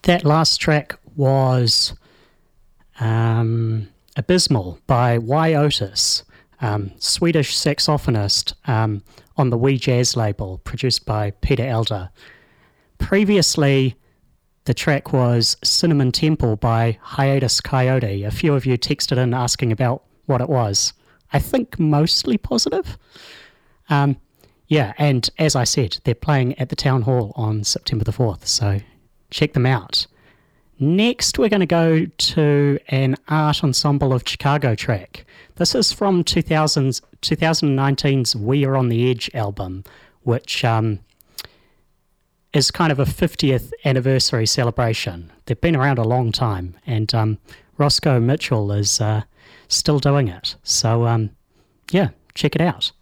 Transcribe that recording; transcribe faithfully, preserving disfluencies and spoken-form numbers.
That last track was um, Abysmal by Y Otis, um, Swedish saxophonist um, on the We Jazz label, produced by Peter Elder. Previously, the track was Cinnamon Temple by Hiatus Coyote. A few of you texted in asking about what it was. I think mostly positive. Um, yeah, and as I said, they're playing at the Town Hall on September the fourth, so check them out. Next, we're going to go to an Art Ensemble of Chicago track. This is from two thousand, twenty nineteen's We Are on the Edge album, which um, is kind of a fiftieth anniversary celebration. They've been around a long time, and um, Roscoe Mitchell is uh, still doing it. So, um, yeah, check it out.